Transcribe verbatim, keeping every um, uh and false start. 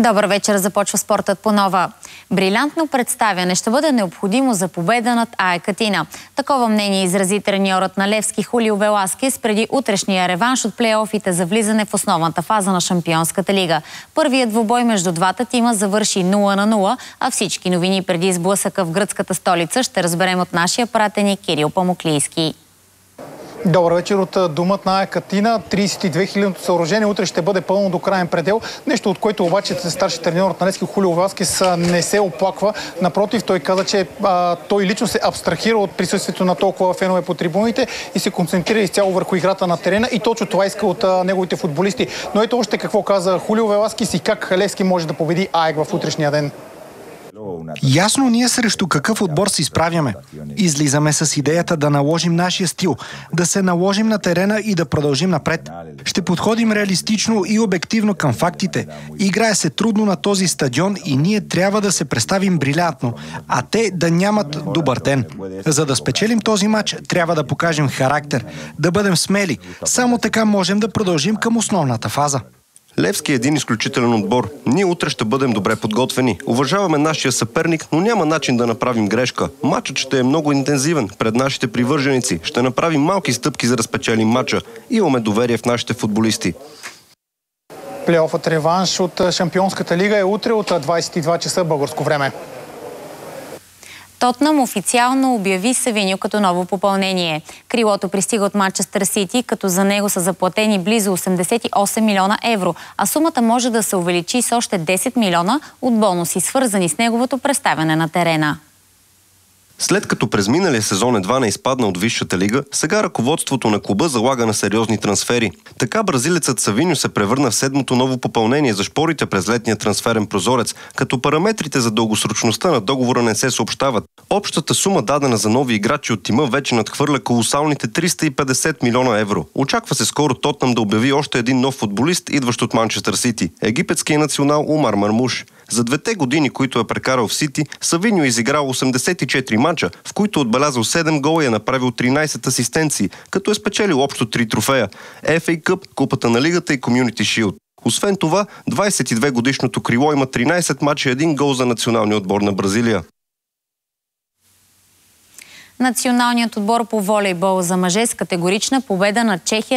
Добър вечер, започва спортът по нова. Брилянтно представяне ще бъде необходимо за победа над АЕК Атина. Такова мнение изрази треньорът на Левски Хулио Веласкес преди утрешния реванш от плейофите за влизане в основната фаза на Шампионската лига. Първият двубой между двата тима завърши нула на нула, а всички новини преди сблъсъка в гръцката столица ще разберем от нашия пратеник Кирил Памуклийски. Добър вечер от домът на АЕК Атина. тридесет и две хилядното съоръжение утре ще бъде пълно до краен предел. Нещо, от което обаче старши треньорът на Левски Хулио Веласкес не се оплаква. Напротив, той каза, че а, той лично се абстрахира от присъствието на толкова фенове по трибуните и се концентрира изцяло върху играта на терена. И точно това иска от а, неговите футболисти. Но ето още какво каза Хулио Веласкес и как Левски може да победи АЕК в утрешния ден. Ясно ние срещу какъв отбор се изправяме. Излизаме с идеята да наложим нашия стил, да се наложим на терена и да продължим напред. Ще подходим реалистично и обективно към фактите. Играе се трудно на този стадион и ние трябва да се представим брилянтно, а те да нямат добър ден. За да спечелим този матч, трябва да покажем характер, да бъдем смели. Само така можем да продължим към основната фаза. Левски е един изключителен отбор. Ние утре ще бъдем добре подготвени. Уважаваме нашия съперник, но няма начин да направим грешка. Матчът ще е много интензивен пред нашите привърженици. Ще направим малки стъпки за да спечелим матча. Имаме доверие в нашите футболисти. Плейофът реванш от Шампионската лига е утре от двадесет и два часа българско време. Тотнъм официално обяви Савиньо като ново попълнение. Крилото пристига от Манчестър Сити, като за него са заплатени близо осемдесет и осем милиона евро, а сумата може да се увеличи с още десет милиона от бонуси, свързани с неговото представяне на терена. След като през миналия сезон едва не изпадна от Висшата лига, сега ръководството на клуба залага на сериозни трансфери. Така бразилецът Савиньо се превърна в седмото ново попълнение за шпорите през летния трансферен прозорец, като параметрите за дългосрочността на договора не се съобщават. Общата сума, дадена за нови играчи от тима, вече надхвърля колосалните триста и петдесет милиона евро. Очаква се скоро Тотнъм да обяви още един нов футболист, идващ от Манчестър Сити – египетския национал Омар Мармуш. За двете години, които е прекарал в Сити, Савиньо е изиграл осемдесет и четири мача, в които отбелязал седем гола и е направил тринадесет асистенции, като е спечелил общо три трофея – Еф Ей Къп, Купата на лигата и Комюнити Шилд. Освен това, двадесет и две годишното крило има тринадесет мача и един гол за националния отбор на Бразилия. Националният отбор по волейбол за мъже с категорична победа на Чехия